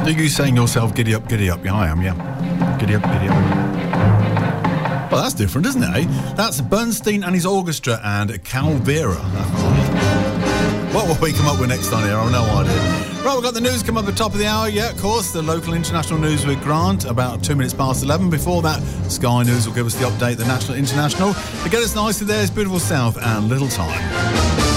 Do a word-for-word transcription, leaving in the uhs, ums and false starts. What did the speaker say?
Are you saying yourself, giddy up, giddy up? Yeah, I am, yeah. Giddy up, giddy up. Well, that's different, isn't it, eh? That's Bernstein and his orchestra and Calvera. What will we come up with next time here? I have no idea. Right, we've got the news come up at the top of the hour. Yeah, of course, the local international news with Grant, about two minutes past eleven. Before that, Sky News will give us the update, the national, international. To get us nicely there is Beautiful South and Little Time.